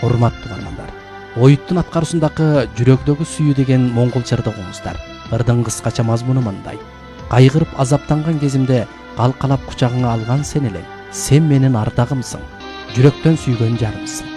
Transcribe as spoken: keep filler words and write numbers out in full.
урматтуу угармандар, Оюттун аткаруусундагы жүрөгдөгү сүйүү деген моңгол жырды угуңуздар. Ырдын кыскача мазмуну мындай: кайгырып азаптанган кезимде калкалап кучагыңа алган сен элең. Сен менин ардагымсың, жүрөктөн сүйгөн жарымсың.